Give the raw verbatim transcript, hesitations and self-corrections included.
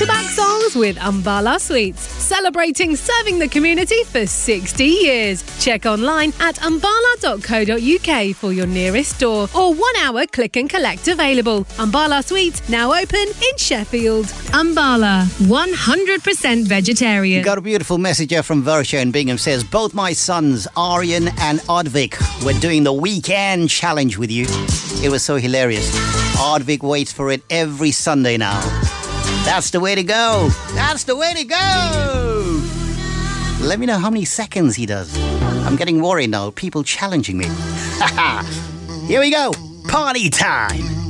back-to-back songs with Umbala Sweets, celebrating serving the community for sixty years. Check online at umbala dot co dot uk for your nearest store or one-hour click and collect available. Umbala Sweets now open in Sheffield. Umbala, one hundred percent vegetarian. Got a beautiful message here from Versha in Bingham. Says, both my sons, Aryan and Advik, were doing the weekend challenge with you. It was so hilarious. Advik waits for it every Sunday now. That's the way to go. That's the way to go. Let me know how many seconds he does. I'm getting worried now. People challenging me. Here we go. Party time.